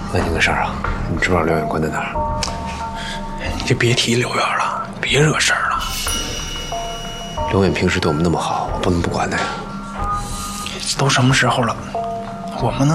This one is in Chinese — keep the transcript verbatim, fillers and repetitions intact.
问你个事儿啊，你知不知道刘远关在哪儿？ 你就别提刘远了，别惹事儿了。 刘远平时对我们那么好，我不能不管他呀。 都什么时候了，我们能